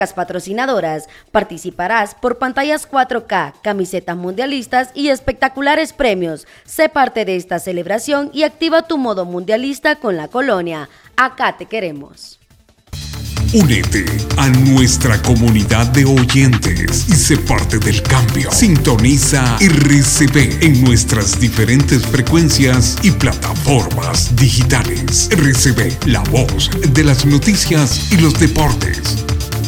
patrocinadoras, participarás por pantallas 4K, camisetas mundialistas y espectaculares premios. Sé parte de esta celebración y activa tu modo mundialista con la colonia. Acá te queremos. Únete a nuestra comunidad de oyentes y sé parte del cambio. Sintoniza RCB en nuestras diferentes frecuencias y plataformas digitales. RCB, la voz de las noticias y los deportes.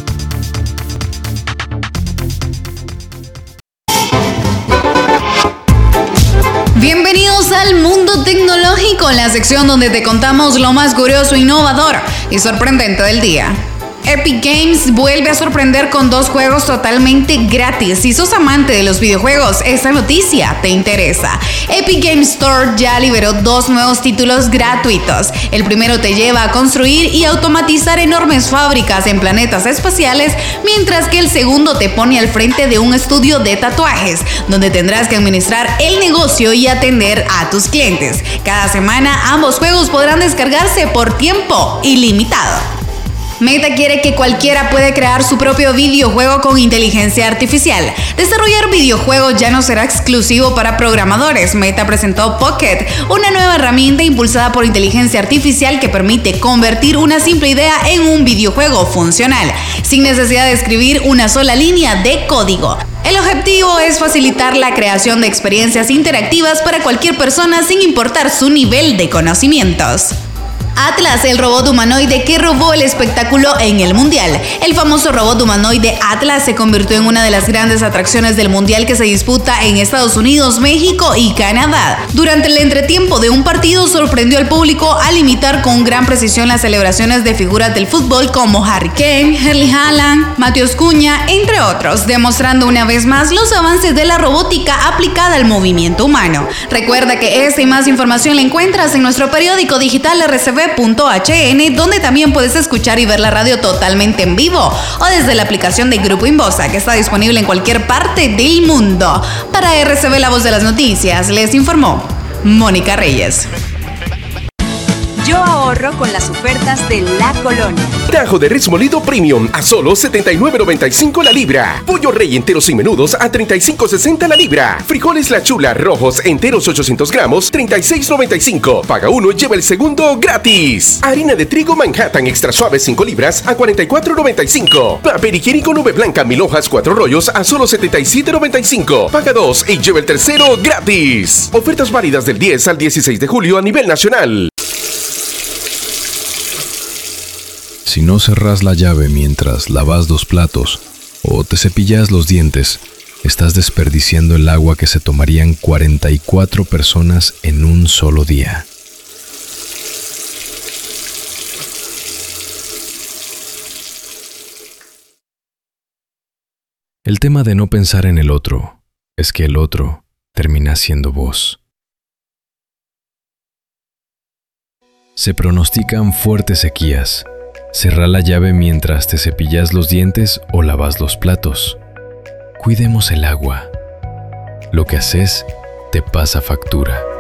Bienvenidos al Mundo Tecnológico, la sección donde te contamos lo más curioso, innovador y sorprendente del día. Epic Games vuelve a sorprender con 2 juegos totalmente gratis. Si sos amante de los videojuegos, esta noticia te interesa. Epic Games Store ya liberó 2 nuevos títulos gratuitos. El primero te lleva a construir y automatizar enormes fábricas en planetas espaciales, mientras que el segundo te pone al frente de un estudio de tatuajes, donde tendrás que administrar el negocio y atender a tus clientes. Cada semana ambos juegos podrán descargarse por tiempo ilimitado. Meta quiere que cualquiera pueda crear su propio videojuego con inteligencia artificial. Desarrollar videojuegos ya no será exclusivo para programadores. Meta presentó Pocket, una nueva herramienta impulsada por inteligencia artificial que permite convertir una simple idea en un videojuego funcional, sin necesidad de escribir una sola línea de código. El objetivo es facilitar la creación de experiencias interactivas para cualquier persona sin importar su nivel de conocimientos. Atlas, el robot humanoide que robó el espectáculo en el Mundial. El famoso robot humanoide Atlas se convirtió en una de las grandes atracciones del Mundial que se disputa en Estados Unidos, México y Canadá. Durante el entretiempo de un partido sorprendió al público al imitar con gran precisión las celebraciones de figuras del fútbol como Harry Kane, Erling Haaland, Matheus Cunha, entre otros, demostrando una vez más los avances de la robótica aplicada al movimiento humano. Recuerda que esta y más información la encuentras en nuestro periódico digital RCB.hn, donde también puedes escuchar y ver la radio totalmente en vivo o desde la aplicación de Grupo Inbosa, que está disponible en cualquier parte del mundo. Para RCB, la voz de las noticias, les informó Mónica Reyes. Yo ahorro con las ofertas de La Colonia. Tajo de res molido premium a solo $79.95 la libra. Pollo rey entero sin menudos a $35.60 la libra. Frijoles La Chula rojos enteros 800 gramos, $36.95. Paga uno y lleva el segundo gratis. Harina de trigo Manhattan extra suave 5 libras a $44.95. Papel higiénico nube blanca 1000 hojas 4 rollos a solo $77.95. Paga 2 y lleva el tercero gratis. Ofertas válidas del 10 al 16 de julio a nivel nacional. Si no cerrás la llave mientras lavas los platos o te cepillas los dientes, estás desperdiciando el agua que se tomarían 44 personas en un solo día. El tema de no pensar en el otro es que el otro termina siendo vos. Se pronostican fuertes sequías. Cerrá la llave mientras te cepillas los dientes o lavas los platos. Cuidemos el agua. Lo que haces te pasa factura.